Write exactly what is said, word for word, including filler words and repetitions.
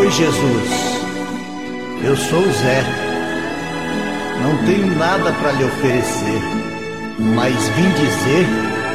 Oi, Jesus, eu sou o Zé. Não tenho nada para lhe oferecer, mas vim dizer